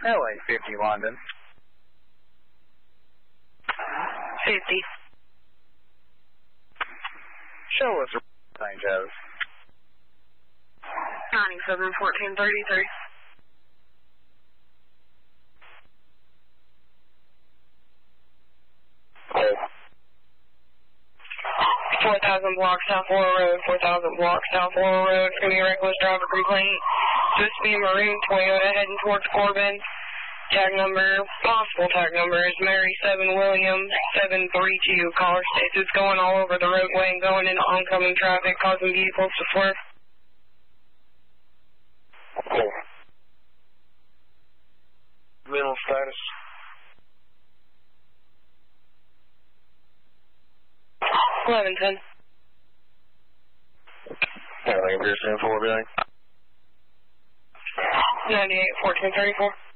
LA 50 London. 50. Show us St. Joe's. 971433. 4,000 block South Laurel Road, 4,000 block South Laurel Road. It's going to be a reckless driver complaint. Supposed to be a maroon Toyota heading towards Corbin. Possible tag number is Mary 7 William 732. Caller states it's going all over the roadway and going into oncoming traffic, causing vehicles to swerve. Mental status. 1110. Anything appears to 4 bearing? 981434.